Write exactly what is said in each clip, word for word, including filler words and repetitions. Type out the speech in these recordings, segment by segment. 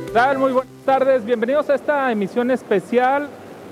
¿Qué tal? Muy buenas tardes, bienvenidos a esta emisión especial,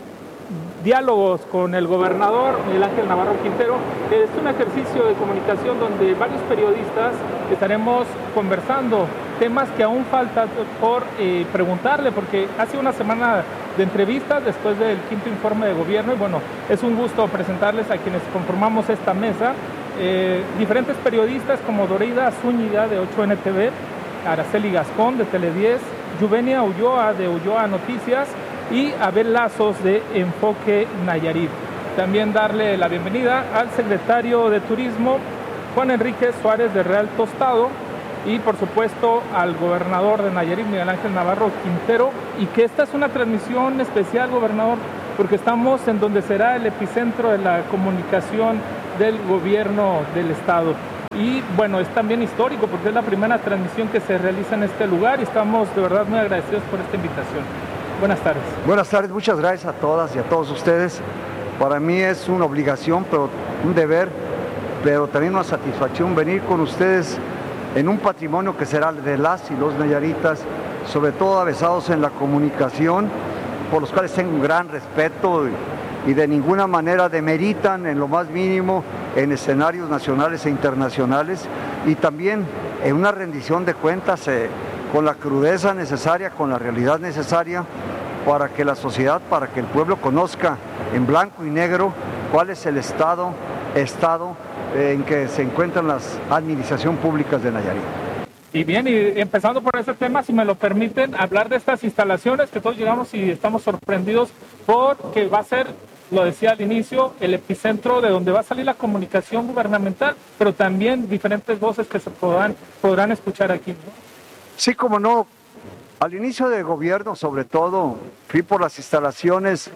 Diálogos con el gobernador Miguel Ángel Navarro Quintero. Es un ejercicio de comunicación donde varios periodistas estaremos conversando temas que aún falta por eh, preguntarle, porque hace una semana de entrevistas después del quinto informe de gobierno, y bueno, es un gusto presentarles a quienes conformamos esta mesa, eh, diferentes periodistas como Doreida Zúñiga de ocho N T V, Araceli Gascón de Tele diez, Yuvenia Ulloa de Ulloa Noticias y Abel Lazos de Enfoque Nayarit. También darle la bienvenida al secretario de Turismo, Juan Enrique Suárez de Real Tostado, y por supuesto al gobernador de Nayarit, Miguel Ángel Navarro Quintero, y que esta es una transmisión especial, gobernador, porque estamos en donde será el epicentro de la comunicación del gobierno del estado. Y bueno, es también histórico porque es la primera transmisión que se realiza en este lugar y estamos de verdad muy agradecidos por esta invitación. Buenas tardes. Buenas tardes, muchas gracias a todas y a todos ustedes. Para mí es una obligación, pero un deber, pero también una satisfacción venir con ustedes en un patrimonio que será de las y los nayaritas, sobre todo avesados en la comunicación, por los cuales tengo un gran respeto y, y de ninguna manera demeritan en lo más mínimo en escenarios nacionales e internacionales, y también en una rendición de cuentas eh, con la crudeza necesaria, con la realidad necesaria, para que la sociedad, para que el pueblo conozca en blanco y negro cuál es el estado, estado eh, en que se encuentran las administraciones públicas de Nayarit. Y bien, y empezando por ese tema, si me lo permiten, hablar de estas instalaciones que todos llegamos y estamos sorprendidos porque va a ser, lo decía al inicio, el epicentro de donde va a salir la comunicación gubernamental, pero también diferentes voces que se podrán, podrán escuchar aquí, ¿no? Sí, como no. Al inicio del gobierno, sobre todo, fui por las instalaciones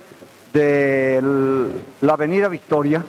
de la Avenida Victoria,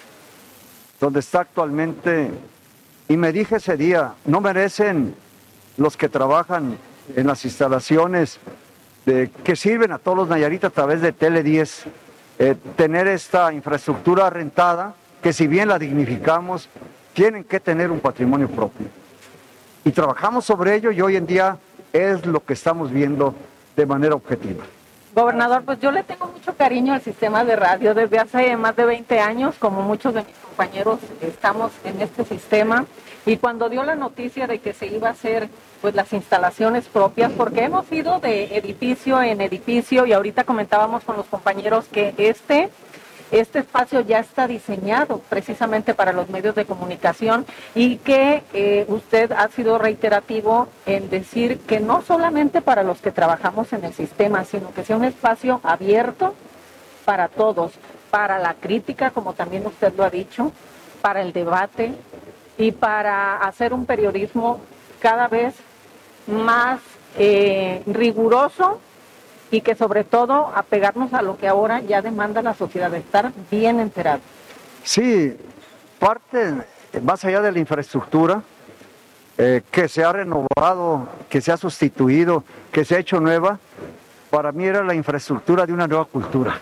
donde está actualmente, y me dije ese día, no merecen los que trabajan en las instalaciones de, que sirven a todos los nayaritas a través de Tele diez, eh, tener esta infraestructura rentada, que si bien la dignificamos, tienen que tener un patrimonio propio. Y trabajamos sobre ello y hoy en día es lo que estamos viendo de manera objetiva. Gobernador, pues yo le tengo mucho cariño al sistema de radio desde hace más de veinte años, como muchos de mis compañeros estamos en este sistema, y cuando dio la noticia de que se iba a hacer pues las instalaciones propias, porque hemos ido de edificio en edificio y ahorita comentábamos con los compañeros que este Este espacio ya está diseñado precisamente para los medios de comunicación y que eh, usted ha sido reiterativo en decir que no solamente para los que trabajamos en el sistema, sino que sea un espacio abierto para todos, para la crítica, como también usted lo ha dicho, para el debate y para hacer un periodismo cada vez más eh, riguroso, y que sobre todo apegarnos a lo que ahora ya demanda la sociedad, de estar bien enterado. Sí, parte, más allá de la infraestructura, eh, que se ha renovado, que se ha sustituido, que se ha hecho nueva, para mí era la infraestructura de una nueva cultura,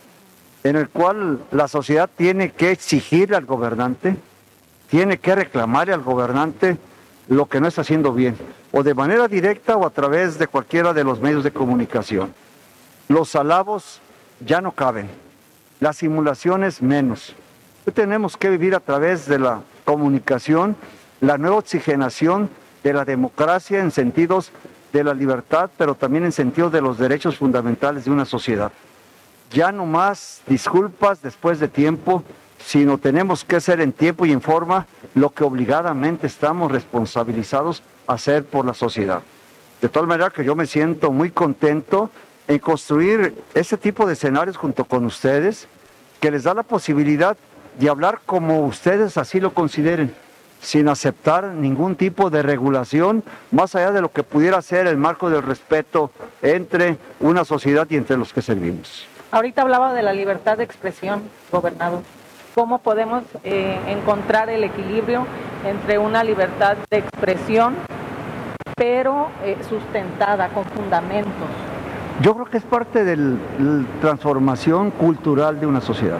en el cual la sociedad tiene que exigirle al gobernante, tiene que reclamarle al gobernante lo que no está haciendo bien, o de manera directa o a través de cualquiera de los medios de comunicación. Los alabos ya no caben, las simulaciones menos. Hoy tenemos que vivir a través de la comunicación, la nueva oxigenación de la democracia en sentidos de la libertad, pero también en sentido de los derechos fundamentales de una sociedad. Ya no más disculpas después de tiempo, sino tenemos que hacer en tiempo y en forma lo que obligadamente estamos responsabilizados a hacer por la sociedad. De tal manera que yo me siento muy contento en construir este tipo de escenarios junto con ustedes, que les da la posibilidad de hablar como ustedes así lo consideren, sin aceptar ningún tipo de regulación, más allá de lo que pudiera ser el marco del respeto entre una sociedad y entre los que servimos. Ahorita hablaba de la libertad de expresión, gobernador. ¿Cómo podemos eh, encontrar el equilibrio entre una libertad de expresión, pero eh, sustentada con fundamentos? Yo creo que es parte de la transformación cultural de una sociedad.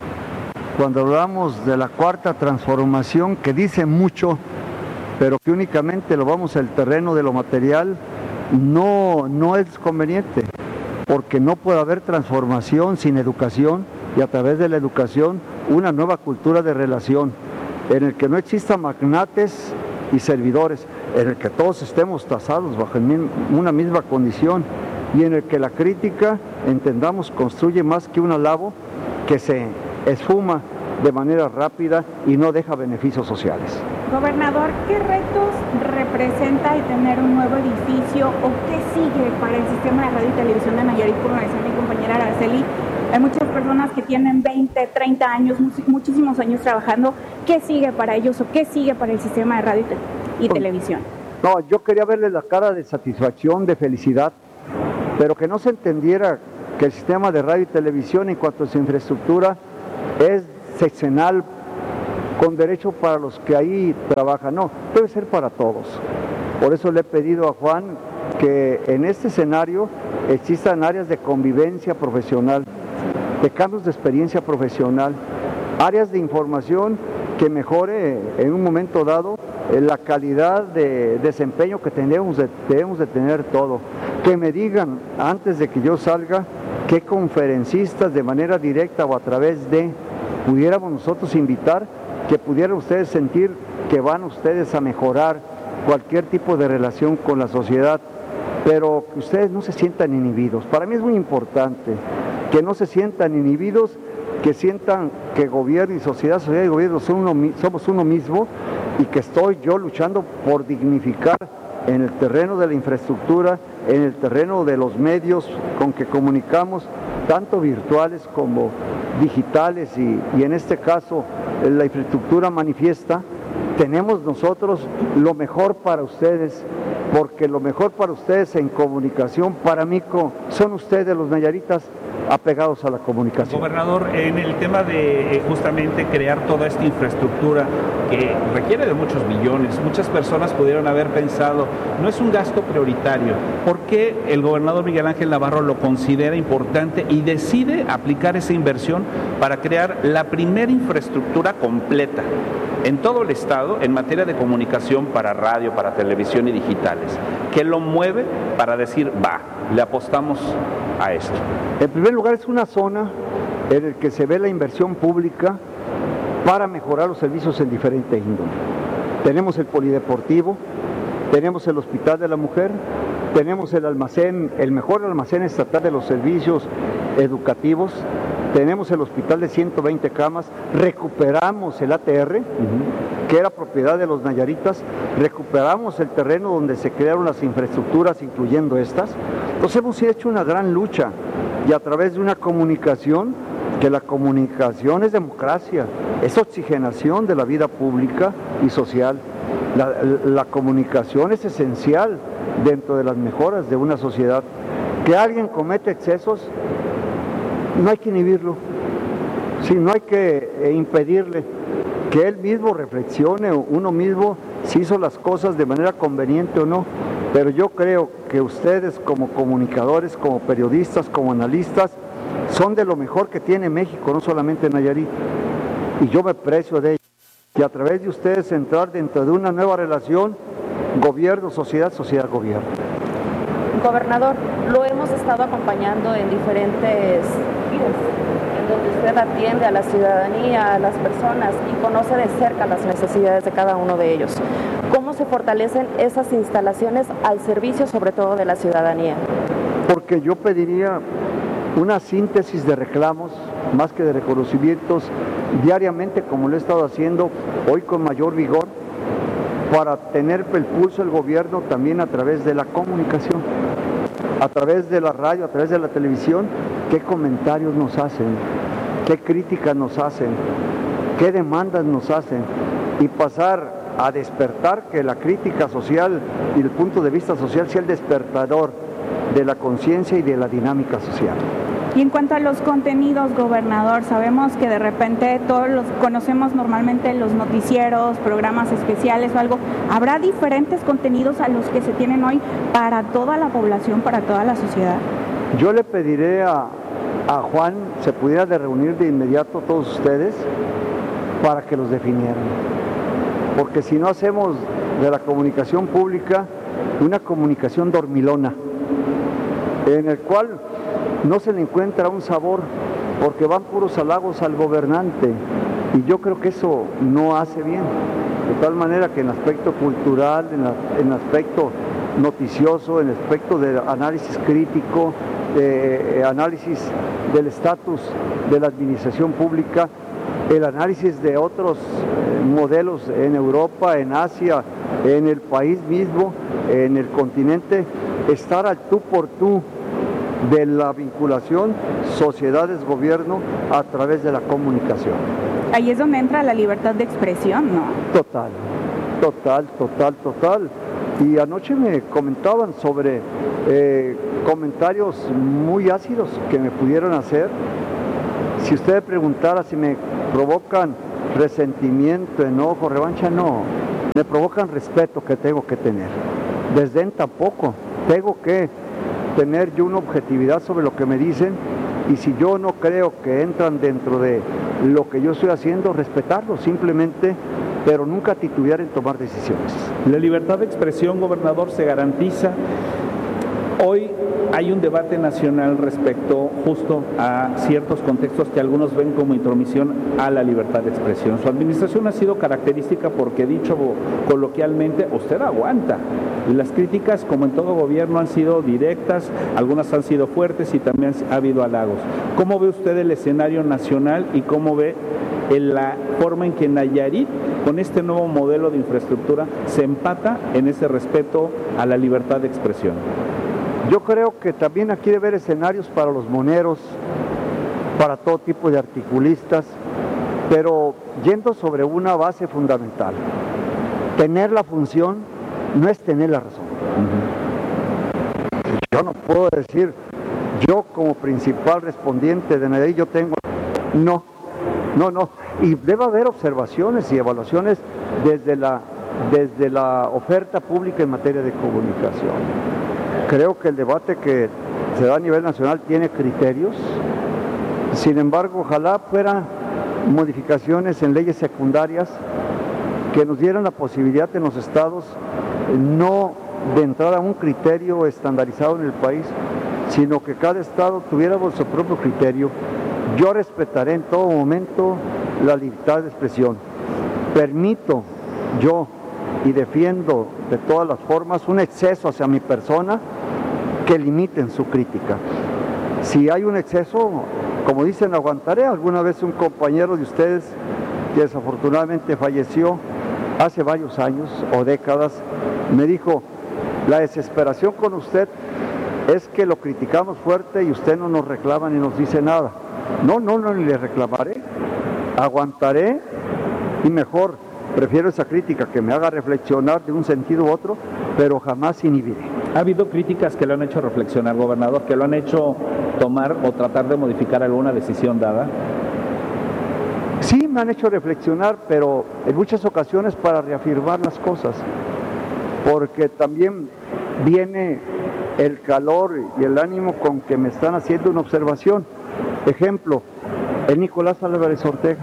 Cuando hablamos de la cuarta transformación, que dice mucho, pero que únicamente lo vamos al terreno de lo material, no, no es conveniente, porque no puede haber transformación sin educación y a través de la educación una nueva cultura de relación en el que no existan magnates y servidores, en el que todos estemos tasados bajo una misma condición y en el que la crítica, entendamos, construye más que un alabo que se esfuma de manera rápida y no deja beneficios sociales. Gobernador, ¿qué retos representa el tener un nuevo edificio o qué sigue para el sistema de radio y televisión de Nayarit? Como decía mi compañera Araceli, hay muchas personas que tienen veinte, treinta años, muchísimos años trabajando. ¿Qué sigue para ellos o qué sigue para el sistema de radio y televisión? No, yo quería verle la cara de satisfacción, de felicidad, pero que no se entendiera que el sistema de radio y televisión en cuanto a su infraestructura es seccional con derecho para los que ahí trabajan. No, debe ser para todos. Por eso le he pedido a Juan que en este escenario existan áreas de convivencia profesional, de cambios de experiencia profesional, áreas de información que mejore en un momento dado la calidad de desempeño que tenemos de, debemos de tener todo. Que me digan antes de que yo salga qué conferencistas de manera directa o a través de pudiéramos nosotros invitar, que pudieran ustedes sentir que van ustedes a mejorar cualquier tipo de relación con la sociedad, pero que ustedes no se sientan inhibidos. Para mí es muy importante que no se sientan inhibidos, que sientan que gobierno y sociedad, sociedad y gobierno son uno, somos uno mismo y que estoy yo luchando por dignificar en el terreno de la infraestructura, en el terreno de los medios con que comunicamos, tanto virtuales como digitales y, y en este caso la infraestructura manifiesta, tenemos nosotros lo mejor para ustedes, porque lo mejor para ustedes en comunicación, para mí, son ustedes los nayaritas apegados a la comunicación. Gobernador, en el tema de eh, justamente crear toda esta infraestructura que requiere de muchos millones, muchas personas pudieron haber pensado, no es un gasto prioritario. ¿Por qué el gobernador Miguel Ángel Navarro lo considera importante y decide aplicar esa inversión para crear la primera infraestructura completa en todo el estado en materia de comunicación para radio, para televisión y digitales? ¿Qué lo mueve para decir, va, le apostamos a esto? En primer lugar, es una zona en la que se ve la inversión pública para mejorar los servicios en diferente índole. Tenemos el polideportivo, tenemos el Hospital de la Mujer, tenemos el almacén, el mejor almacén estatal de los servicios educativos, tenemos el hospital de ciento veinte camas, recuperamos el A T R, uh-huh. que era propiedad de los nayaritas, recuperamos el terreno donde se crearon las infraestructuras, incluyendo estas. Entonces hemos hecho una gran lucha y a través de una comunicación, que la comunicación es democracia, es oxigenación de la vida pública y social. La, la comunicación es esencial dentro de las mejoras de una sociedad. Que alguien comete excesos, no hay que inhibirlo, sí, no hay que eh, impedirle que él mismo reflexione, uno mismo si hizo las cosas de manera conveniente o no, pero yo creo que ustedes como comunicadores, como periodistas, como analistas, son de lo mejor que tiene México, no solamente Nayarit, y yo me precio de ello, y a través de ustedes entrar dentro de una nueva relación, gobierno, sociedad, sociedad, gobierno. Gobernador, lo hemos estado acompañando en diferentes giras, en donde usted atiende a la ciudadanía, a las personas y conoce de cerca las necesidades de cada uno de ellos. ¿Cómo se fortalecen esas instalaciones al servicio, sobre todo, de la ciudadanía? Porque yo pediría una síntesis de reclamos, más que de reconocimientos, diariamente, como lo he estado haciendo hoy con mayor vigor, para tener el pulso del gobierno también a través de la comunicación, a través de la radio, a través de la televisión, qué comentarios nos hacen, qué críticas nos hacen, qué demandas nos hacen, y pasar a despertar que la crítica social y el punto de vista social sea el despertador de la conciencia y de la dinámica social. Y en cuanto a los contenidos, gobernador, sabemos que de repente todos los conocemos normalmente los noticieros, programas especiales o algo. ¿Habrá diferentes contenidos a los que se tienen hoy para toda la población, para toda la sociedad? Yo le pediré a, a Juan, se pudiera de reunir de inmediato todos ustedes para que los definieran. Porque si no hacemos de la comunicación pública una comunicación dormilona, en el cual no se le encuentra un sabor, porque van puros halagos al gobernante, y yo creo que eso no hace bien, de tal manera que en aspecto cultural, en, la, en aspecto noticioso, en aspecto de análisis crítico, de análisis del estatus de la administración pública, el análisis de otros modelos en Europa, en Asia, en el país mismo, en el continente, estar al tú por tú de la vinculación sociedades-gobierno a través de la comunicación. Ahí es donde entra la libertad de expresión, ¿no? Total, total, total, total. Y anoche me comentaban sobre eh, comentarios muy ácidos que me pudieron hacer. Si usted me preguntara si me provocan resentimiento, enojo, revancha, no. Me provocan respeto que tengo que tener. Desdén tampoco. Tengo que tener yo una objetividad sobre lo que me dicen, y si yo no creo que entran dentro de lo que yo estoy haciendo, respetarlo simplemente, pero nunca titubear en tomar decisiones. La libertad de expresión, gobernador, se garantiza. Hoy hay un debate nacional respecto justo a ciertos contextos que algunos ven como intromisión a la libertad de expresión. Su administración ha sido característica porque, dicho coloquialmente, usted aguanta. Y las críticas, como en todo gobierno, han sido directas, algunas han sido fuertes y también ha habido halagos. ¿Cómo ve usted el escenario nacional y cómo ve en la forma en que Nayarit, con este nuevo modelo de infraestructura, se empata en ese respeto a la libertad de expresión? Yo creo que también aquí debe haber escenarios para los moneros, para todo tipo de articulistas, pero yendo sobre una base fundamental. Tener la función no es tener la razón. Uh-huh. Yo no puedo decir, yo como principal respondiente de Nayarit, yo tengo... No, no, no. Y debe haber observaciones y evaluaciones desde la, desde la oferta pública en materia de comunicación. Creo que el debate que se da a nivel nacional tiene criterios. Sin embargo, ojalá fueran modificaciones en leyes secundarias que nos dieran la posibilidad en los estados no de entrar a un criterio estandarizado en el país, sino que cada estado tuviera su propio criterio. Yo respetaré en todo momento la libertad de expresión. Permito yo y defiendo de todas las formas un exceso hacia mi persona que limiten su crítica. Si hay un exceso, como dicen, aguantaré. Alguna vez un compañero de ustedes que desafortunadamente falleció hace varios años o décadas me dijo: la desesperación con usted es que lo criticamos fuerte y usted no nos reclama ni nos dice nada. No, no, no, ni le reclamaré, aguantaré, y mejor prefiero esa crítica que me haga reflexionar de un sentido u otro, pero jamás inhibiré. ¿Ha habido críticas que lo han hecho reflexionar, gobernador, que lo han hecho tomar o tratar de modificar alguna decisión dada? Sí, me han hecho reflexionar, pero en muchas ocasiones para reafirmar las cosas, porque también viene el calor y el ánimo con que me están haciendo una observación. Ejemplo, el Nicolás Álvarez Ortega.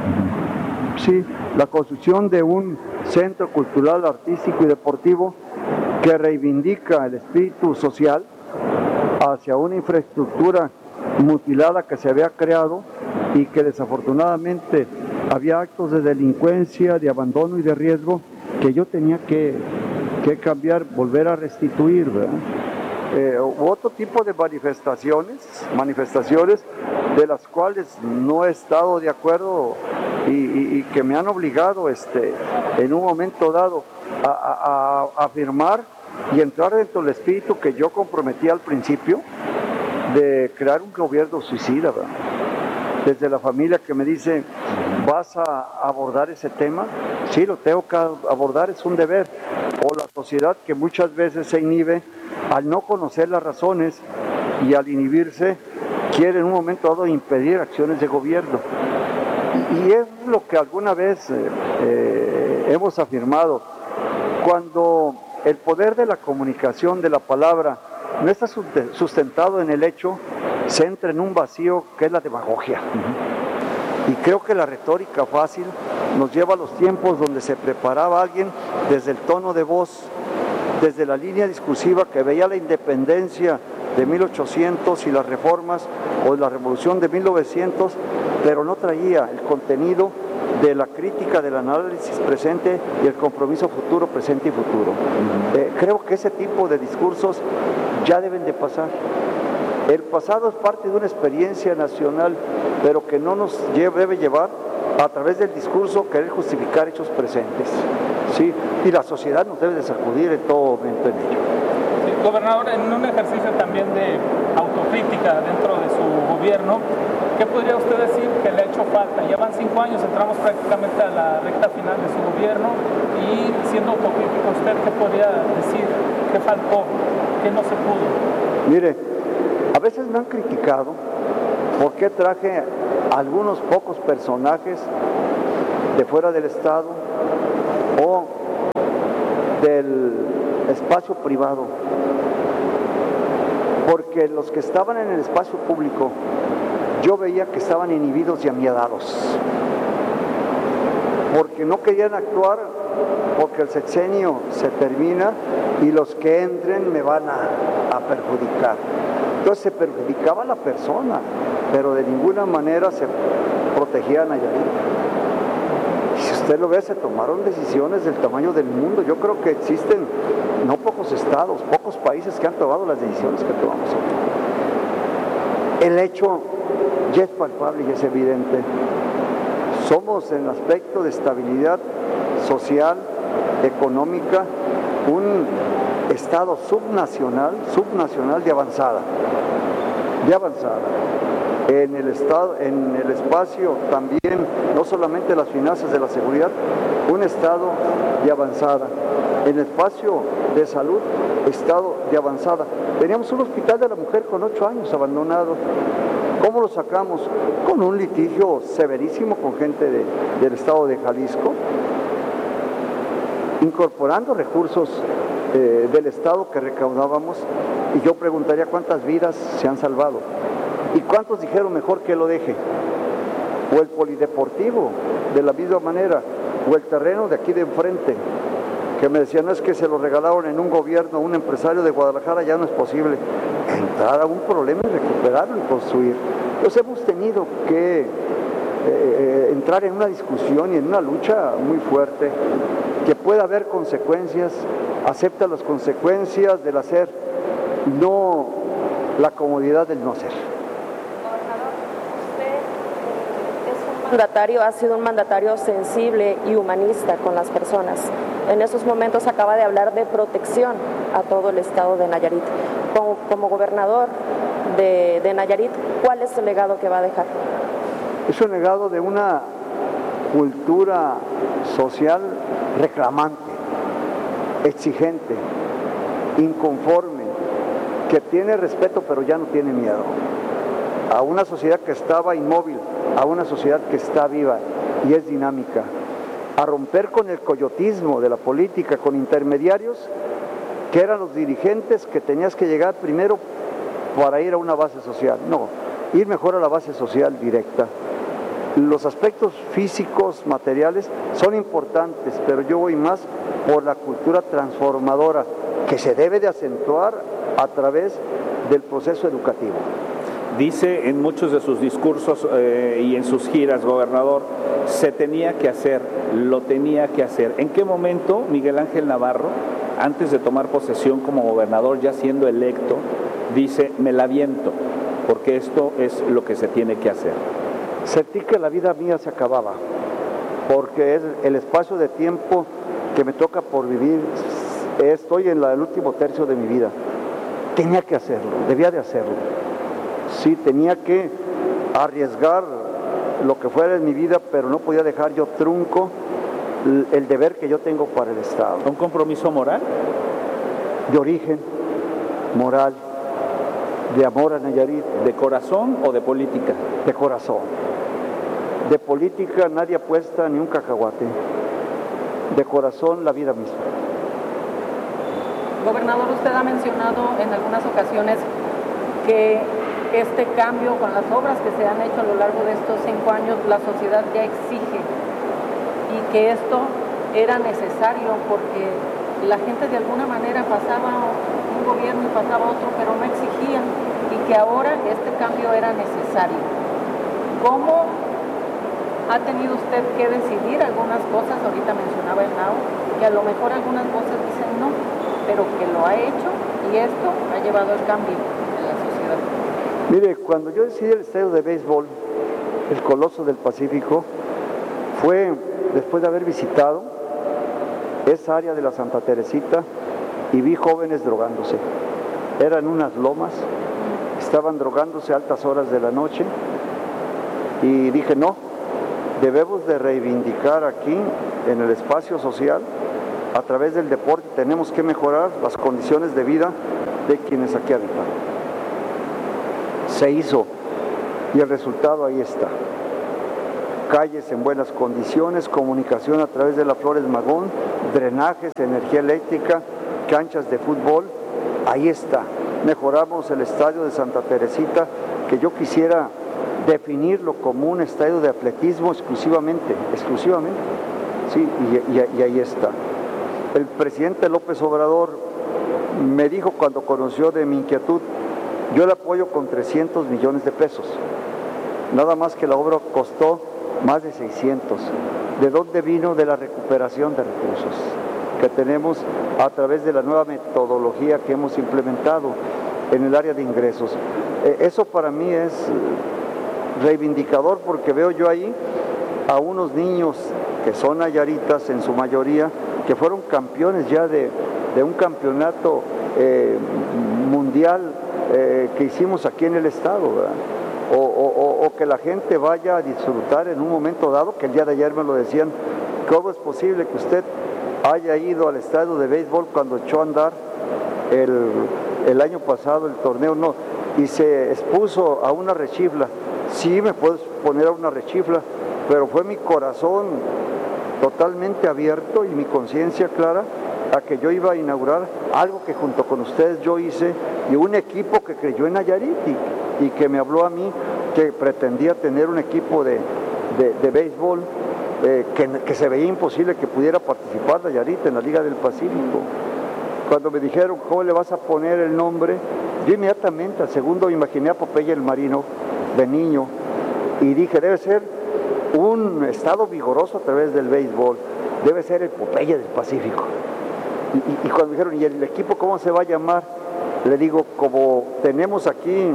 Sí, la construcción de un centro cultural, artístico y deportivo que reivindica el espíritu social hacia una infraestructura mutilada que se había creado y que desafortunadamente había actos de delincuencia, de abandono y de riesgo que yo tenía que, que cambiar, volver a restituir, ¿verdad? Eh, otro tipo de manifestaciones, manifestaciones de las cuales no he estado de acuerdo y, y, y que me han obligado este, en un momento dado a, a, a afirmar y entrar dentro del espíritu que yo comprometí al principio de crear un gobierno suicida, ¿verdad? Desde la familia que me dice: ¿vas a abordar ese tema? Sí, lo tengo que abordar, es un deber. O la sociedad que muchas veces se inhibe al no conocer las razones y al inhibirse quiere en un momento dado impedir acciones de gobierno. Y, y es lo que alguna vez eh, eh, hemos afirmado. Cuando el poder de la comunicación, de la palabra, no está sustentado en el hecho, se entra en un vacío que es la demagogia. Uh-huh. Y creo que la retórica fácil nos lleva a los tiempos donde se preparaba alguien desde el tono de voz, desde la línea discursiva que veía la independencia de mil ochocientos y las reformas o la revolución de mil novecientos, pero no traía el contenido de la crítica del análisis presente y el compromiso futuro, presente y futuro. Eh, creo que ese tipo de discursos ya deben de pasar. El pasado es parte de una experiencia nacional, pero que no nos lleve, debe llevar a través del discurso querer justificar hechos presentes, ¿sí? Y la sociedad nos debe de sacudir en todo momento en ello. Sí, gobernador, en un ejercicio también de autocrítica dentro de su gobierno, ¿qué podría usted decir que le ha hecho falta? Ya van cinco años, entramos prácticamente a la recta final de su gobierno y siendo autocrítico, ¿usted qué podría decir? ¿Qué faltó? ¿Qué no se pudo? Mire, a veces me han criticado por qué traje a algunos pocos personajes de fuera del Estado o del espacio privado, porque los que estaban en el espacio público yo veía que estaban inhibidos y amiadados, porque no querían actuar, porque el sexenio se termina y los que entren me van a, a perjudicar. Entonces se perjudicaba a la persona, pero de ninguna manera se protegía a Nayarit. Si usted lo ve, se tomaron decisiones del tamaño del mundo. Yo creo que existen no pocos estados, pocos países que han tomado las decisiones que tomamos hoy. El hecho ya es palpable y es evidente. Somos en el aspecto de estabilidad social, económica, un estado subnacional, subnacional de avanzada, de avanzada. En el estado, en el espacio también, no solamente las finanzas de la seguridad, un estado de avanzada. En el espacio de salud, estado de avanzada. Teníamos un hospital de la mujer con ocho años abandonado. ¿Cómo lo sacamos? Con un litigio severísimo con gente de, del estado de Jalisco, incorporando recursos eh, del estado que recaudábamos, y yo preguntaría cuántas vidas se han salvado y cuántos dijeron mejor que lo deje, o el polideportivo de la misma manera, o el terreno de aquí de enfrente, que me decían, no es que se lo regalaron en un gobierno a un empresario de Guadalajara, ya no es posible. Entrar a un problema y recuperarlo y construir. Entonces hemos tenido que eh, entrar en una discusión y en una lucha muy fuerte, que pueda haber consecuencias, acepta las consecuencias del hacer, no la comodidad del no hacer. Mandatario ha sido un mandatario sensible y humanista con las personas. En esos momentos acaba de hablar de protección a todo el estado de Nayarit. Como, como gobernador de, de Nayarit, ¿cuál es el legado que va a dejar? Es un legado de una cultura social reclamante, exigente, inconforme, que tiene respeto pero ya no tiene miedo. A una sociedad que estaba inmóvil, a una sociedad que está viva y es dinámica, a romper con el coyotismo de la política, con intermediarios que eran los dirigentes que tenías que llegar primero para ir a una base social. No, ir mejor a la base social directa. Los aspectos físicos, materiales, son importantes, pero yo voy más por la cultura transformadora que se debe de acentuar a través del proceso educativo. Dice en muchos de sus discursos eh, y en sus giras, gobernador, se tenía que hacer, lo tenía que hacer. ¿En qué momento Miguel Ángel Navarro, antes de tomar posesión como gobernador, ya siendo electo, dice, me la aviento, porque esto es lo que se tiene que hacer? Sentí que la vida mía se acababa, porque es el espacio de tiempo que me toca por vivir, estoy en la, el último tercio de mi vida. Tenía que hacerlo, debía de hacerlo. Sí, tenía que arriesgar lo que fuera en mi vida, pero no podía dejar yo trunco el, el deber que yo tengo para el Estado. ¿Un compromiso moral? De origen, moral, de amor a Nayarit. ¿De corazón o de política? De corazón. De política nadie apuesta ni un cacahuate. De corazón la vida misma. Gobernador, usted ha mencionado en algunas ocasiones que este cambio con las obras que se han hecho a lo largo de estos cinco años, la sociedad ya exige, y que esto era necesario porque la gente de alguna manera pasaba un gobierno y pasaba otro, pero no exigían, y que ahora este cambio era necesario. ¿Cómo ha tenido usted que decidir algunas cosas? Ahorita mencionaba el N A U, que a lo mejor algunas voces dicen no, pero que lo ha hecho, y esto ha llevado al cambio en la sociedad. Mire, cuando yo decidí el estadio de béisbol, el Coloso del Pacífico, fue después de haber visitado esa área de la Santa Teresita y vi jóvenes drogándose. Eran unas lomas, estaban drogándose a altas horas de la noche, y dije, no, debemos de reivindicar aquí, en el espacio social, a través del deporte, tenemos que mejorar las condiciones de vida de quienes aquí habitan. Se hizo, y el resultado ahí está. Calles en buenas condiciones, comunicación a través de la Flores Magón, drenajes, energía eléctrica, canchas de fútbol, ahí está. Mejoramos el estadio de Santa Teresita, que yo quisiera definirlo como un estadio de atletismo exclusivamente, exclusivamente, sí, y, y, y ahí está. El presidente López Obrador me dijo cuando conoció de mi inquietud, yo le apoyo con trescientos millones de pesos, nada más que la obra costó más de seiscientos. ¿De dónde vino? De la recuperación de recursos que tenemos a través de la nueva metodología que hemos implementado en el área de ingresos. Eso para mí es reivindicador, porque veo yo ahí a unos niños que son nayaritas en su mayoría, que fueron campeones ya de, de un campeonato eh, mundial eh, que hicimos aquí en el estado, ¿verdad? O, o, o que la gente vaya a disfrutar en un momento dado, que el día de ayer me lo decían, ¿cómo es posible que usted haya ido al estadio de béisbol cuando echó a andar el, el año pasado el torneo? No, y se expuso a una rechifla. Sí, me puedes poner a una rechifla, pero fue mi corazón totalmente abierto y mi conciencia clara a que yo iba a inaugurar algo que junto con ustedes yo hice, y un equipo que creyó en Nayarit y, y que me habló a mí que pretendía tener un equipo de, de, de béisbol eh, que, que se veía imposible que pudiera participar Nayarit en la Liga del Pacífico. Cuando me dijeron cómo le vas a poner el nombre, yo inmediatamente al segundo imaginé a Popeye el Marino de niño y dije, debe ser un estado vigoroso a través del béisbol, debe ser el Popeye del Pacífico. Y, y, y cuando me dijeron, ¿y el equipo cómo se va a llamar? Le digo, como tenemos aquí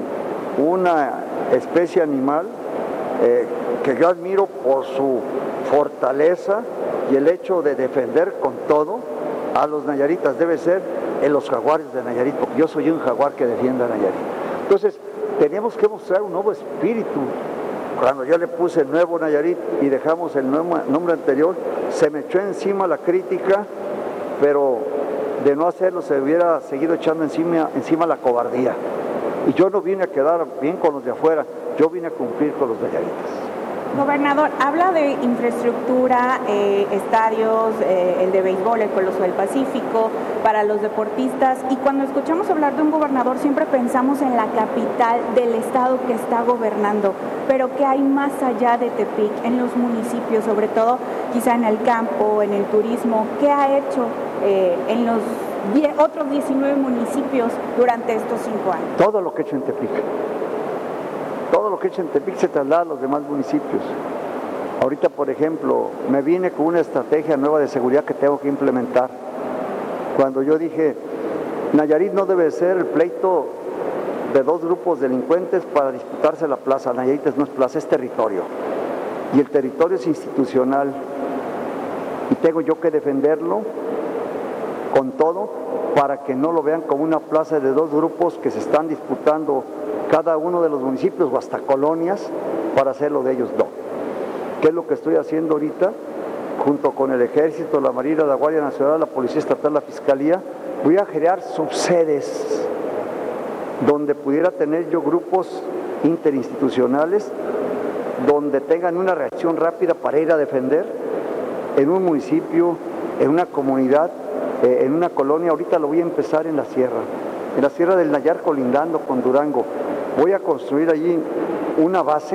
una especie animal eh, que yo admiro por su fortaleza y el hecho de defender con todo a los nayaritas, debe ser en los jaguares de Nayarit, porque yo soy un jaguar que defiende a Nayarit. Entonces, tenemos que mostrar un nuevo espíritu. Cuando yo le puse el nuevo Nayarit y dejamos el nuevo nombre anterior, se me echó encima la crítica, pero de no hacerlo se hubiera seguido echando encima, encima la cobardía. Y yo no vine a quedar bien con los de afuera, yo vine a cumplir con los nayaritas. Gobernador, habla de infraestructura, eh, estadios, eh, el de béisbol, el Coloso del Pacífico, para los deportistas, y cuando escuchamos hablar de un gobernador siempre pensamos en la capital del estado que está gobernando, pero ¿qué hay más allá de Tepic, en los municipios, sobre todo quizá en el campo, en el turismo? ¿Qué ha hecho eh, en los die- otros diecinueve municipios durante estos cinco años? Todo lo que he hecho en Tepic. Todo lo que he hecho en Tepic se traslada a los demás municipios. Ahorita, por ejemplo, me vine con una estrategia nueva de seguridad que tengo que implementar. Cuando yo dije, Nayarit no debe ser el pleito de dos grupos delincuentes para disputarse la plaza. Nayarit no es plaza, es territorio. Y el territorio es institucional. Y tengo yo que defenderlo con todo para que no lo vean como una plaza de dos grupos que se están disputando cada uno de los municipios o hasta colonias para hacerlo de ellos. No. ¿Qué es lo que estoy haciendo ahorita? Junto con el Ejército, la Marina, la Guardia Nacional, la Policía Estatal, la Fiscalía, voy a crear subsedes donde pudiera tener yo grupos interinstitucionales donde tengan una reacción rápida para ir a defender en un municipio, en una comunidad, eh, en una colonia. Ahorita lo voy a empezar en la sierra, en la sierra del Nayar, colindando con Durango. Voy a construir allí una base,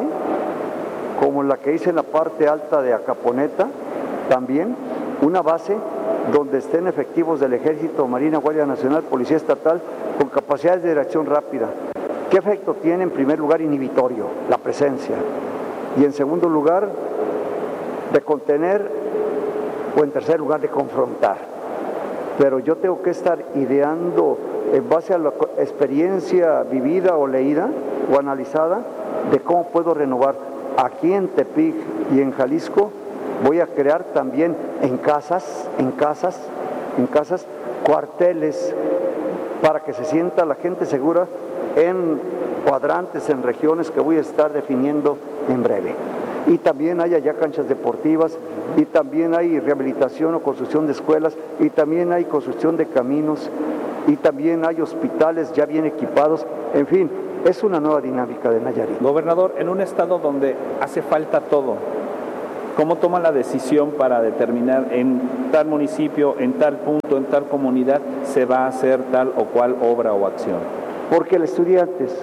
como la que hice en la parte alta de Acaponeta, también una base donde estén efectivos del Ejército, Marina, Guardia Nacional, Policía Estatal, con capacidades de reacción rápida. ¿Qué efecto tiene? En primer lugar, inhibitorio, la presencia. Y en segundo lugar, de contener, o en tercer lugar, de confrontar. Pero yo tengo que estar ideando en base a la experiencia vivida o leída o analizada de cómo puedo renovar. Aquí en Tepic y en Jalisco voy a crear también en casas, en casas, en casas, cuarteles para que se sienta la gente segura en cuadrantes, en regiones que voy a estar definiendo en breve. Y también hay allá canchas deportivas, y también hay rehabilitación o construcción de escuelas, y también hay construcción de caminos, y también hay hospitales ya bien equipados. En fin, es una nueva dinámica de Nayarit. Gobernador, en un estado donde hace falta todo, ¿cómo toma la decisión para determinar en tal municipio, en tal punto, en tal comunidad se va a hacer tal o cual obra o acción? Porque los estudiantes,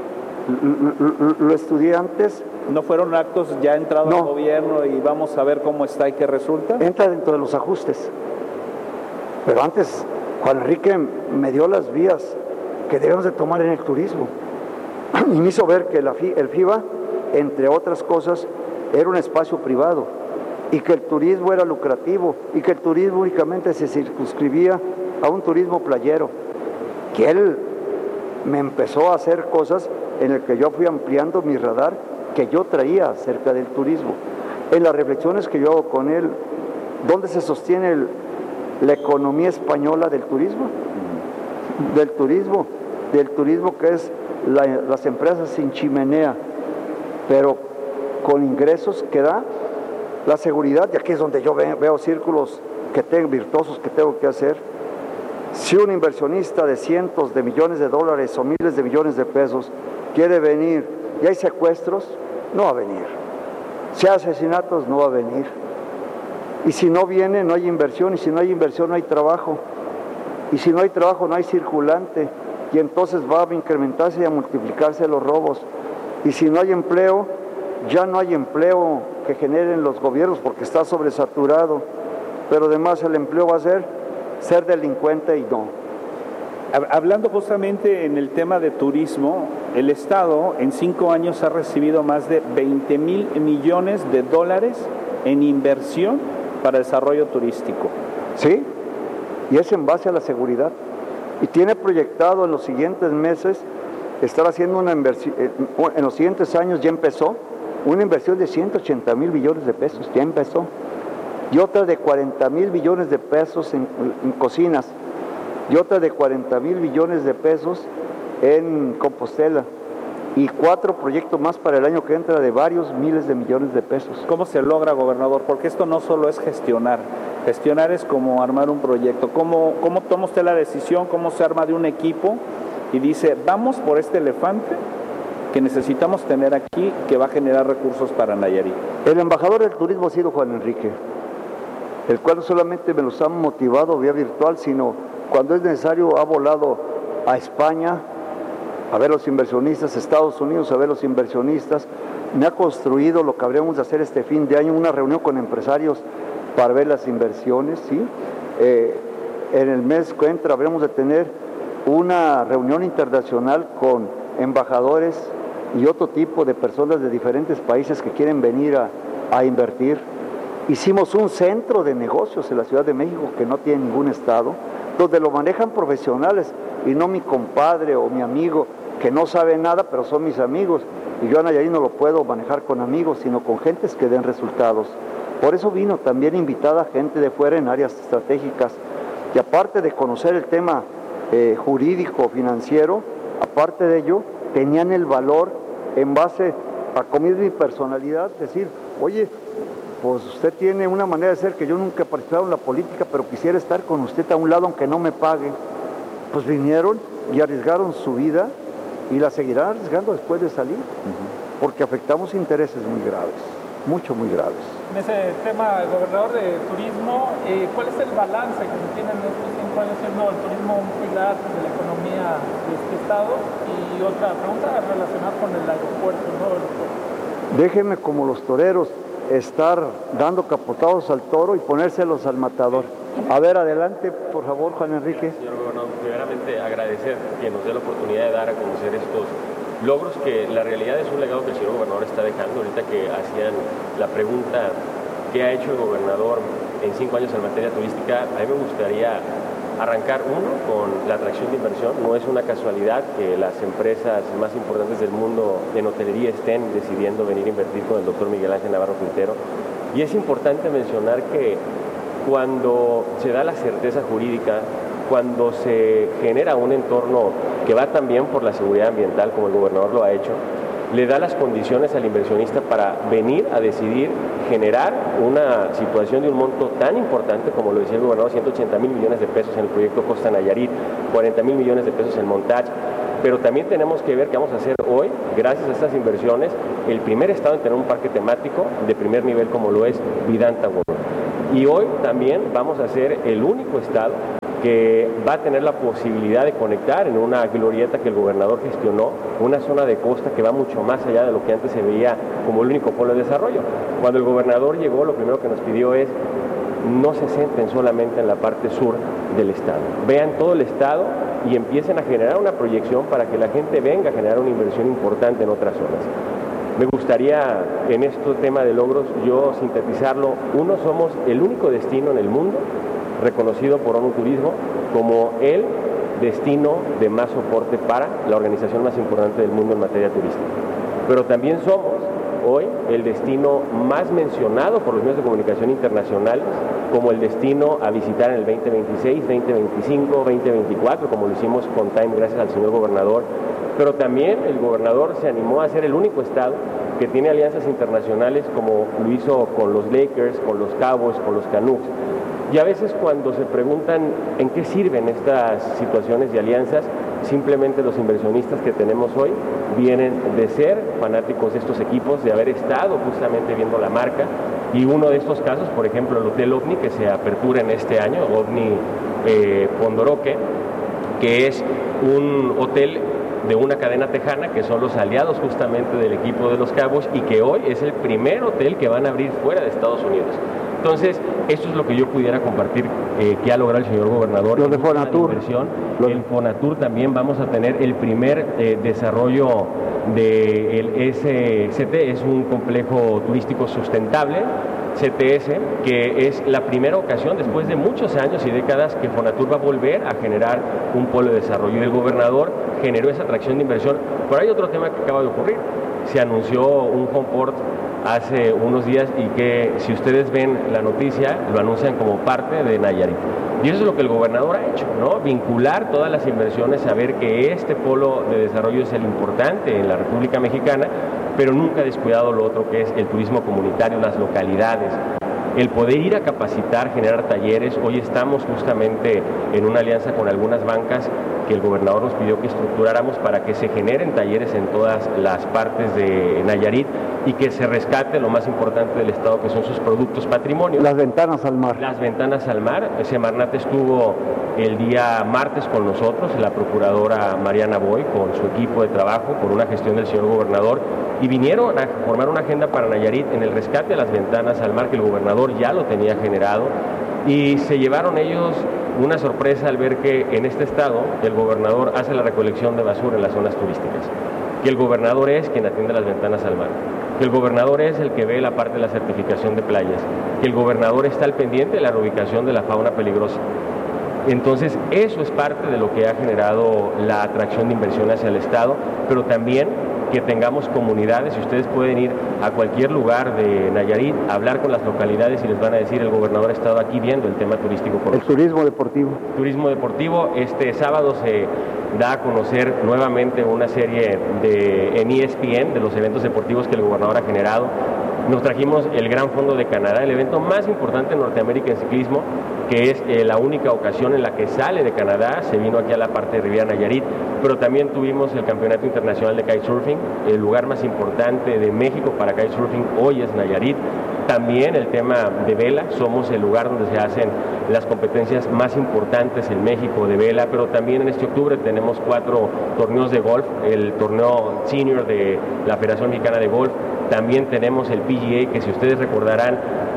los estudiantes... ¿No fueron actos ya entrados no. al gobierno y vamos a ver cómo está y qué resulta? Entra dentro de los ajustes. Pero antes, Juan Enrique me dio las vías que debemos de tomar en el turismo. Y me hizo ver que la, el FIBA, entre otras cosas, era un espacio privado y que el turismo era lucrativo y que el turismo únicamente se circunscribía a un turismo playero. Que él me empezó a hacer cosas en el que yo fui ampliando mi radar que yo traía acerca del turismo. En las reflexiones que yo hago con él, ¿dónde se sostiene el, la economía española del turismo? Del turismo, del turismo que es la, las empresas sin chimenea, pero con ingresos que da la seguridad, y aquí es donde yo veo, veo círculos que tengo, virtuosos que tengo que hacer. Si un inversionista de cientos de millones de dólares o miles de millones de pesos quiere venir y hay secuestros, no va a venir. Si hay asesinatos, no va a venir. Y si no viene, no hay inversión, y si no hay inversión, no hay trabajo. Y si no hay trabajo, no hay circulante, y entonces va a incrementarse y a multiplicarse los robos. Y si no hay empleo, ya no hay empleo que generen los gobiernos porque está sobresaturado. Pero además el empleo va a ser ser delincuente y no. Hablando justamente en el tema de turismo, el Estado en cinco años ha recibido más de veinte mil millones de dólares en inversión para desarrollo turístico. Sí, y es en base a la seguridad. Y tiene proyectado en los siguientes meses estar haciendo una inversión, en los siguientes años ya empezó, una inversión de ciento ochenta mil millones de pesos, ya empezó. Y otra de cuarenta mil millones de pesos en, en cocinas. Y otra de cuarenta mil millones de pesos en Compostela, y cuatro proyectos más para el año que entra de varios miles de millones de pesos. ¿Cómo se logra, gobernador? Porque esto no solo es gestionar, gestionar es como armar un proyecto. ¿Cómo, cómo toma usted la decisión, cómo se arma de un equipo y dice, vamos por este elefante que necesitamos tener aquí, que va a generar recursos para Nayarit? El embajador del turismo ha sido Juan Enrique, el cual no solamente me los ha motivado vía virtual, sino cuando es necesario ha volado a España a ver los inversionistas, Estados Unidos a ver los inversionistas, me ha construido lo que habríamos de hacer este fin de año, una reunión con empresarios para ver las inversiones, ¿sí? Eh, en el mes que entra habremos de tener una reunión internacional con embajadores y otro tipo de personas de diferentes países que quieren venir a, a invertir. Hicimos un centro de negocios en la Ciudad de México que no tiene ningún estado, donde lo manejan profesionales y no mi compadre o mi amigo que no sabe nada, pero son mis amigos. Y yo a Nayarit no lo puedo manejar con amigos, sino con gentes que den resultados. Por eso vino también invitada gente de fuera en áreas estratégicas. Y aparte de conocer el tema eh, jurídico, financiero, aparte de ello, tenían el valor en base a como es mi personalidad, decir, oye, pues usted tiene una manera de ser que yo nunca he participado en la política, pero quisiera estar con usted a un lado aunque no me pague. Pues vinieron y arriesgaron su vida y la seguirán arriesgando después de salir, uh-huh. porque afectamos intereses muy graves, mucho, muy graves. En ese tema, gobernador de turismo, eh, ¿cuál es el balance que se tiene en estos cinco años siendo el turismo un pilar de la economía de este estado? Y otra pregunta relacionada con el aeropuerto, ¿no? aeropuerto. Déjeme como los toreros estar dando capotados al toro y ponérselos al matador. A ver, adelante, por favor, Juan Enrique. Señor gobernador, primeramente agradecer que nos dé la oportunidad de dar a conocer estos logros, que la realidad es un legado que el señor gobernador está dejando. Ahorita que hacían la pregunta ¿qué ha hecho el gobernador en cinco años en materia turística? A mí me gustaría arrancar uno con la atracción de inversión. No es una casualidad que las empresas más importantes del mundo en hotelería estén decidiendo venir a invertir con el doctor Miguel Ángel Navarro Quintero. Y es importante mencionar que cuando se da la certeza jurídica, cuando se genera un entorno que va también por la seguridad ambiental, como el gobernador lo ha hecho, le da las condiciones al inversionista para venir a decidir generar una situación de un monto tan importante como lo decía el gobernador, ciento ochenta mil millones de pesos en el proyecto Costa Nayarit, cuarenta mil millones de pesos en Montage, pero también tenemos que ver qué vamos a hacer hoy, gracias a estas inversiones, el primer estado en tener un parque temático de primer nivel como lo es Vidanta World. Y hoy también vamos a ser el único estado que va a tener la posibilidad de conectar en una glorieta que el gobernador gestionó, una zona de costa que va mucho más allá de lo que antes se veía como el único polo de desarrollo. Cuando el gobernador llegó, lo primero que nos pidió es no se centren solamente en la parte sur del estado, vean todo el estado y empiecen a generar una proyección para que la gente venga a generar una inversión importante en otras zonas. Me gustaría en este tema de logros yo sintetizarlo. Uno, somos el único destino en el mundo reconocido por ONU Turismo como el destino de más soporte para la organización más importante del mundo en materia turística. Pero también somos hoy el destino más mencionado por los medios de comunicación internacionales como el destino a visitar en el veinte veintiséis, veinte veinticinco, veinte veinticuatro, como lo hicimos con Time gracias al señor gobernador. Pero también el gobernador se animó a ser el único estado que tiene alianzas internacionales como lo hizo con los Lakers, con los Cowboys, con los Canucks. Y a veces cuando se preguntan en qué sirven estas situaciones de alianzas, simplemente los inversionistas que tenemos hoy vienen de ser fanáticos de estos equipos, de haber estado justamente viendo la marca. Y uno de estos casos, por ejemplo, el Hotel OVNI, que se apertura en este año, OVNI eh, Pondoroque, que es un hotel de una cadena tejana que son los aliados justamente del equipo de los Cabos y que hoy es el primer hotel que van a abrir fuera de Estados Unidos. Entonces, esto es lo que yo pudiera compartir eh, que ha logrado el señor gobernador. Los de Fonatur. Los... En Fonatur también vamos a tener el primer eh, desarrollo del S C T, es un complejo turístico sustentable, C T S, que es la primera ocasión después de muchos años y décadas que Fonatur va a volver a generar un polo de desarrollo. Y el gobernador generó esa atracción de inversión. Pero hay otro tema que acaba de ocurrir. Se anunció un homeport hace unos días y que si ustedes ven la noticia lo anuncian como parte de Nayarit. Y eso es lo que el gobernador ha hecho, ¿no? Vincular todas las inversiones, saber que este polo de desarrollo es el importante en la República Mexicana, pero nunca ha descuidado lo otro que es el turismo comunitario, las localidades, el poder ir a capacitar, generar talleres. Hoy estamos justamente en una alianza con algunas bancas que el gobernador nos pidió que estructuráramos para que se generen talleres en todas las partes de Nayarit y que se rescate lo más importante del estado, que son sus productos patrimonios. Las ventanas al mar. Las ventanas al mar. Semarnat estuvo el día martes con nosotros, la procuradora Mariana Boy, con su equipo de trabajo, por una gestión del señor gobernador, y vinieron a formar una agenda para Nayarit en el rescate de las ventanas al mar, que el gobernador ya lo tenía generado, y se llevaron ellos una sorpresa al ver que en este estado el gobernador hace la recolección de basura en las zonas turísticas, que el gobernador es quien atiende las ventanas al mar, que el gobernador es el que ve la parte de la certificación de playas, que el gobernador está al pendiente de la reubicación de la fauna peligrosa. Entonces, eso es parte de lo que ha generado la atracción de inversión hacia el estado, pero también que tengamos comunidades, y ustedes pueden ir a cualquier lugar de Nayarit, hablar con las localidades y les van a decir, el gobernador ha estado aquí viendo el tema turístico. Por el turismo deportivo. Turismo deportivo. Este sábado se da a conocer nuevamente una serie de, en E S P N de los eventos deportivos que el gobernador ha generado. Nos trajimos el Gran Fondo de Canadá, el evento más importante en Norteamérica en ciclismo, que es eh, la única ocasión en la que sale de Canadá. Se vino aquí a la parte de Riviera Nayarit, pero también tuvimos el Campeonato Internacional de Kitesurfing, el lugar más importante de México para kitesurfing hoy es Nayarit. También el tema de vela, somos el lugar donde se hacen las competencias más importantes en México de vela, pero también en este octubre tenemos cuatro torneos de golf, el torneo senior de la Federación Mexicana de Golf, también tenemos el P G A, que si ustedes recordarán,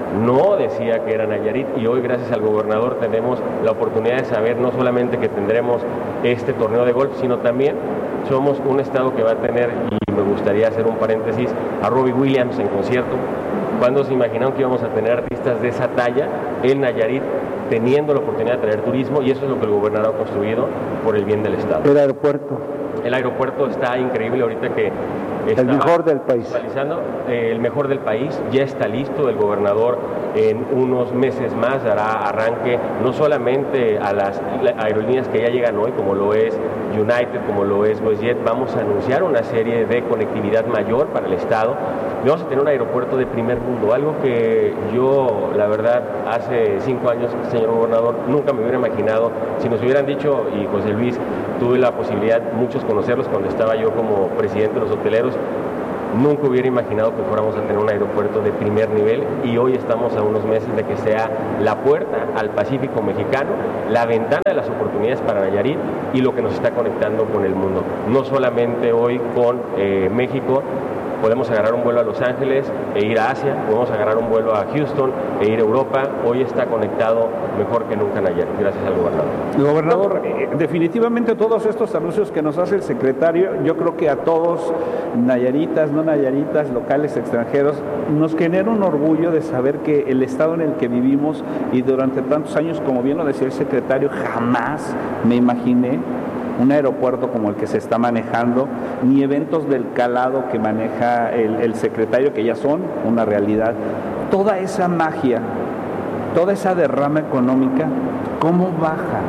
no decía que era Nayarit, y hoy gracias al gobernador tenemos la oportunidad de saber no solamente que tendremos este torneo de golf, sino también somos un estado que va a tener, y me gustaría hacer un paréntesis, a Robbie Williams en concierto. ¿Cuándo se imaginaron que íbamos a tener artistas de esa talla en Nayarit, teniendo la oportunidad de traer turismo? Y eso es lo que el gobernador ha construido por el bien del estado. El aeropuerto. El aeropuerto está increíble ahorita que el mejor del país. Eh, el mejor del país, ya está listo. El gobernador en unos meses más dará arranque no solamente a las aerolíneas que ya llegan hoy, como lo es United, como lo es WestJet. Vamos a anunciar una serie de conectividad mayor para el estado. Y vamos a tener un aeropuerto de primer mundo, algo que yo, la verdad, hace cinco años, señor gobernador, nunca me hubiera imaginado. Si nos hubieran dicho, y José Luis, tuve la posibilidad, muchos conocerlos cuando estaba yo como presidente de los hoteleros, nunca hubiera imaginado que fuéramos a tener un aeropuerto de primer nivel, y hoy estamos a unos meses de que sea la puerta al Pacífico mexicano, la ventana de las oportunidades para Nayarit y lo que nos está conectando con el mundo. No solamente hoy con eh, México, podemos agarrar un vuelo a Los Ángeles e ir a Asia, podemos agarrar un vuelo a Houston e ir a Europa. Hoy está conectado mejor que nunca Nayarit, gracias al gobernador. Gobernador, eh, definitivamente todos estos anuncios que nos hace el secretario, yo creo que a todos, nayaritas, no nayaritas, locales, extranjeros, nos genera un orgullo de saber que el estado en el que vivimos, y durante tantos años, como bien lo decía el secretario, jamás me imaginé un aeropuerto como el que se está manejando, ni eventos del calado que maneja el, el secretario, que ya son una realidad. Toda esa magia, toda esa derrama económica, ¿cómo baja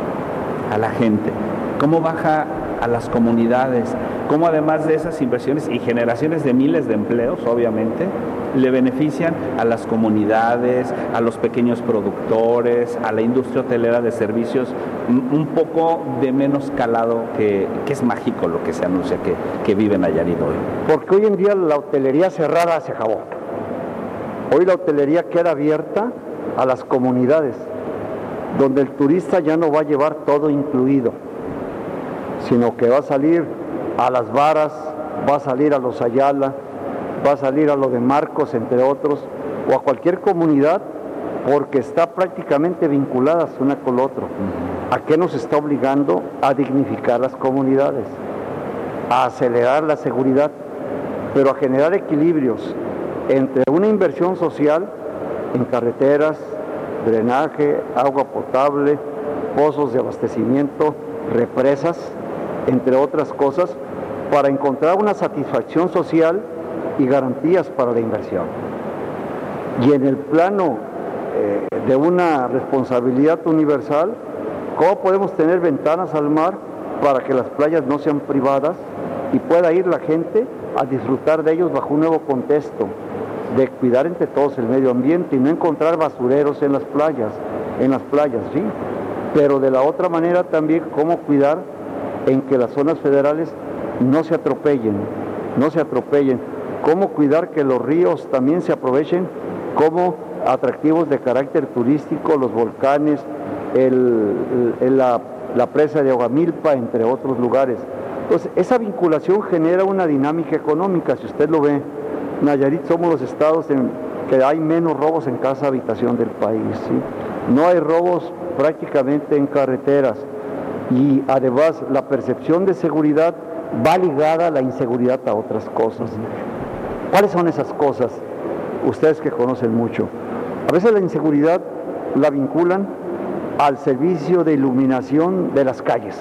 a la gente? ¿Cómo baja a las comunidades? ¿Cómo además de esas inversiones y generaciones de miles de empleos, obviamente, le benefician a las comunidades, a los pequeños productores, a la industria hotelera de servicios, un poco de menos calado, que, que es mágico lo que se anuncia que, que vive Nayarit hoy? Porque hoy en día la hotelería cerrada se acabó. Hoy la hotelería queda abierta a las comunidades, donde el turista ya no va a llevar todo incluido, sino que va a salir a Las Varas, va a salir a Los Ayala, va a salir a lo de Marcos, entre otros, o a cualquier comunidad, porque está prácticamente vinculadas una con la otra. ¿A qué nos está obligando? A dignificar las comunidades, a acelerar la seguridad, pero a generar equilibrios entre una inversión social en carreteras, drenaje, agua potable, pozos de abastecimiento, represas, entre otras cosas, para encontrar una satisfacción social y garantías para la inversión. Y en el plano eh, de una responsabilidad universal, ¿cómo podemos tener ventanas al mar para que las playas no sean privadas y pueda ir la gente a disfrutar de ellos bajo un nuevo contexto de cuidar entre todos el medio ambiente y no encontrar basureros en las playas, en las playas, sí? Pero de la otra manera también cómo cuidar en que las zonas federales no se atropellen, no se atropellen, cómo cuidar que los ríos también se aprovechen como atractivos de carácter turístico, los volcanes, el, el, la, la presa de Ogamilpa, entre otros lugares. Entonces, esa vinculación genera una dinámica económica. Si usted lo ve, Nayarit somos los estados en que hay menos robos en casa habitación del país, ¿sí? No hay robos prácticamente en carreteras, y además la percepción de seguridad va ligada a la inseguridad a otras cosas. ¿Cuáles son esas cosas? Ustedes que conocen mucho. A veces la inseguridad la vinculan al servicio de iluminación de las calles.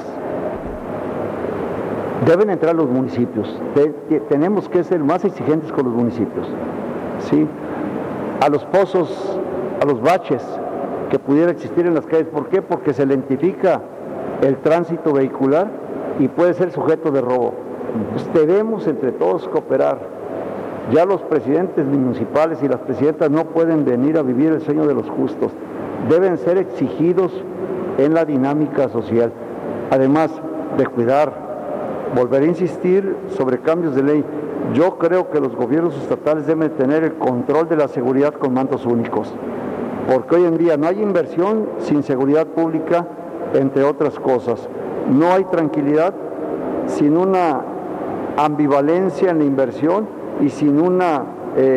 Deben entrar los municipios. De, de, tenemos que ser más exigentes con los municipios, ¿sí? A los pozos, a los baches que pudiera existir en las calles. ¿Por qué? Porque se lentifica el tránsito vehicular y puede ser sujeto de robo. Pues debemos entre todos cooperar. Ya los presidentes municipales y las presidentas no pueden venir a vivir el sueño de los justos. Deben ser exigidos en la dinámica social. Además de cuidar, volver a insistir sobre cambios de ley. Yo creo que los gobiernos estatales deben tener el control de la seguridad con mandos únicos, porque hoy en día no hay inversión sin seguridad pública, entre otras cosas. No hay tranquilidad sin una ambivalencia en la inversión y sin una eh,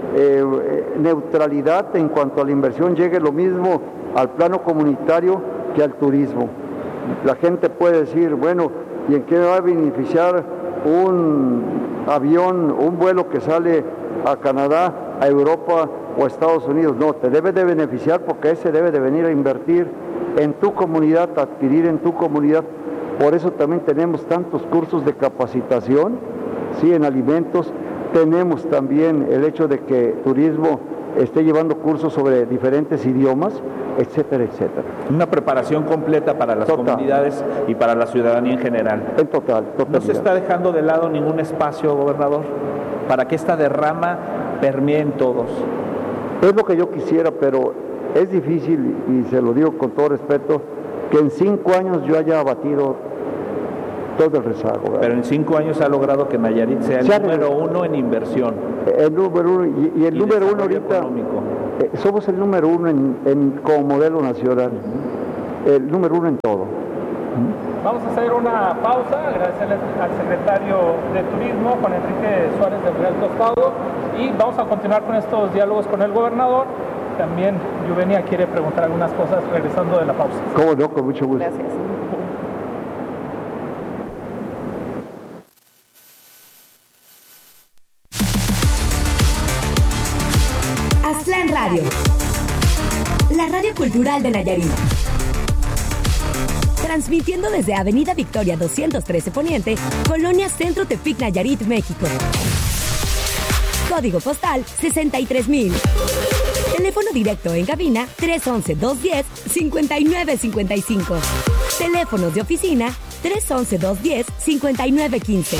eh, neutralidad en cuanto a la inversión, llegue lo mismo al plano comunitario que al turismo. La gente puede decir, bueno, ¿y en qué va a beneficiar un avión, un vuelo que sale a Canadá, a Europa o a Estados Unidos? No, te debe de beneficiar porque ese debe de venir a invertir en tu comunidad, a adquirir en tu comunidad. Por eso también tenemos tantos cursos de capacitación, sí, en alimentos. Tenemos también el hecho de que turismo esté llevando cursos sobre diferentes idiomas, etcétera, etcétera. Una preparación completa para las total. comunidades y para la ciudadanía en general. En total, total. ¿No se está dejando de lado ningún espacio, gobernador, para que esta derrama permee en todos? Es lo que yo quisiera, pero es difícil, y se lo digo con todo respeto, que en cinco años yo haya abatido todo el rezago, ¿verdad? Pero en cinco años ha logrado que Nayarit sea el sea, número uno en inversión. El número uno, y, y el y número uno ahorita, eh, somos el número uno en, en, como modelo nacional, uh-huh. el número uno en todo. Uh-huh. Vamos a hacer una pausa, agradecerle al secretario de Turismo, Juan Enrique Suárez del Real Tostado, y vamos a continuar con estos diálogos con el gobernador. También Yuvenia quiere preguntar algunas cosas regresando de la pausa. Cómo no, con mucho gusto. Gracias. Aztlán Radio, la radio cultural de Nayarit. Transmitiendo desde Avenida Victoria doscientos trece Poniente, Colonia Centro Tepic, Nayarit, México. Código postal sesenta y tres mil. Teléfono directo en cabina tres once, dos diez, cincuenta y nueve cincuenta y cinco. Teléfonos de oficina tres once, dos diez, cincuenta y nueve quince.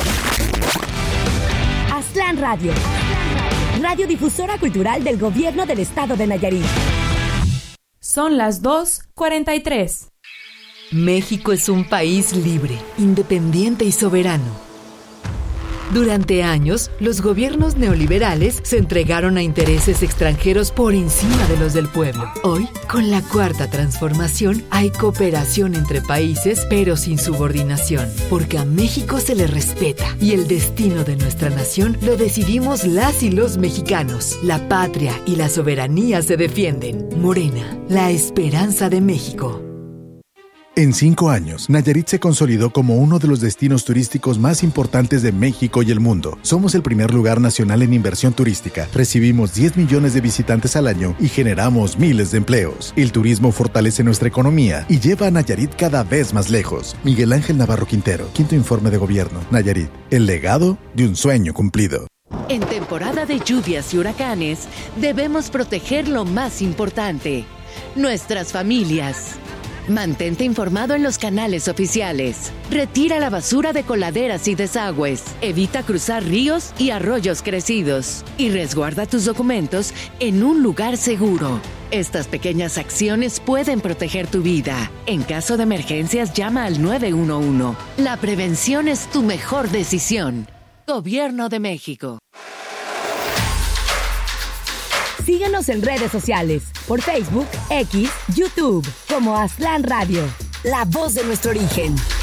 Aztlán Radio. Radiodifusora cultural del Gobierno del Estado de Nayarit. Son las dos cuarenta y tres. México es un país libre, independiente y soberano. Durante años, los gobiernos neoliberales se entregaron a intereses extranjeros por encima de los del pueblo. Hoy, con la Cuarta Transformación, hay cooperación entre países, pero sin subordinación, porque a México se le respeta y el destino de nuestra nación lo decidimos las y los mexicanos. La patria y la soberanía se defienden. Morena, la esperanza de México. En cinco años, Nayarit se consolidó como uno de los destinos turísticos más importantes de México y el mundo. Somos el primer lugar nacional en inversión turística. Recibimos diez millones de visitantes al año y generamos miles de empleos. El turismo fortalece nuestra economía y lleva a Nayarit cada vez más lejos. Miguel Ángel Navarro Quintero, Quinto Informe de Gobierno. Nayarit, el legado de un sueño cumplido. En temporada de lluvias y huracanes, debemos proteger lo más importante: nuestras familias. Mantente informado en los canales oficiales. Retira la basura de coladeras y desagües. Evita cruzar ríos y arroyos crecidos. Y resguarda tus documentos en un lugar seguro. Estas pequeñas acciones pueden proteger tu vida. En caso de emergencias, llama al nueve uno uno. La prevención es tu mejor decisión. Gobierno de México. Síguenos en redes sociales, por Facebook, X, YouTube, como Aztlán Radio, la voz de nuestro origen.